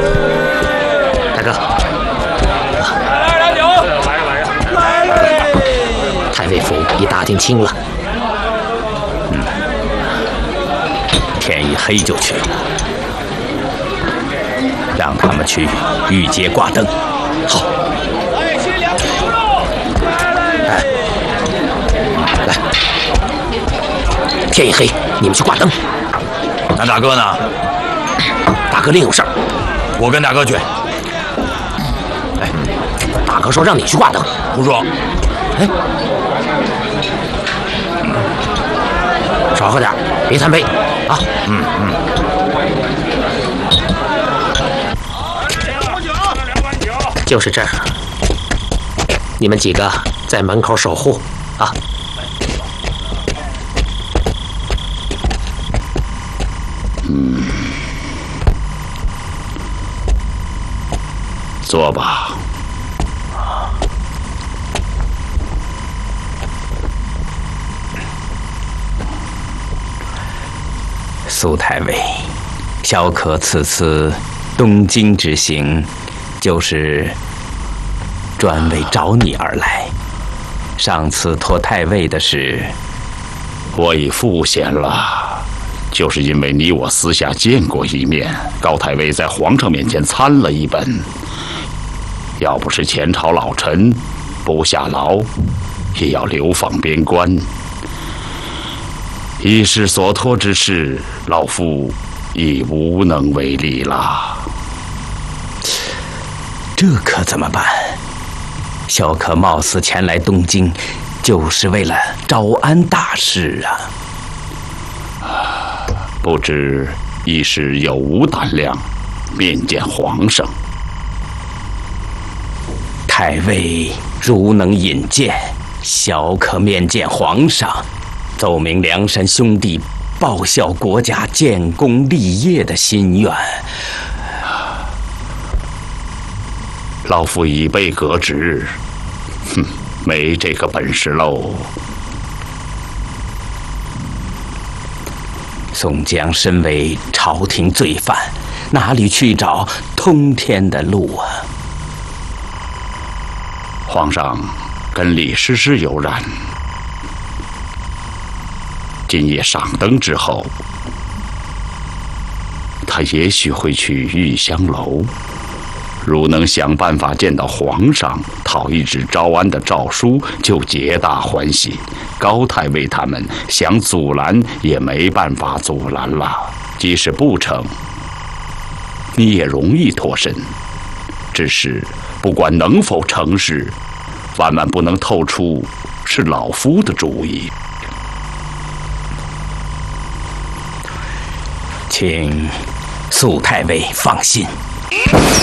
大哥， 来嘞！ 太尉府已打听清了。 天一黑就去，让他们去御街挂灯。 好。来，天一黑，你们去挂灯。 那大哥呢？ 大哥另有事儿。 我跟大哥去。 哎，大哥说让你去挂灯。 胡说！ 哎，少喝点，别贪杯啊！就是这儿，你们几个在门口守护啊。 坐吧。苏太尉，小可此次东京之行，就是专为找你而来。上次托太尉的事， 我已付显了，就是因为你我私下见过一面，高太尉在皇上面前参了一本。要不是前朝老臣不下牢，也要流放边关。一时所托之事，老夫已无能为力了。 这可怎么办？小可冒死前来东京，就是为了招安大事啊。 不知一时有无胆量面见皇上？ 太尉如能引荐，小可面见皇上，奏明梁山兄弟报效国家、建功立业的心愿。 老夫已被革职，没这个本事喽。 宋江身为朝廷罪犯，哪里去找通天的路啊？ 皇上跟李师师有染，今夜赏灯之后，他也许会去玉香楼。如能想办法见到皇上，讨一纸招安的诏书，就皆大欢喜。高太尉他们想阻拦也没办法阻拦了。即使不成，你也容易脱身。只是不管能否成事，万万不能透出是老夫的主意。 请苏太尉放心。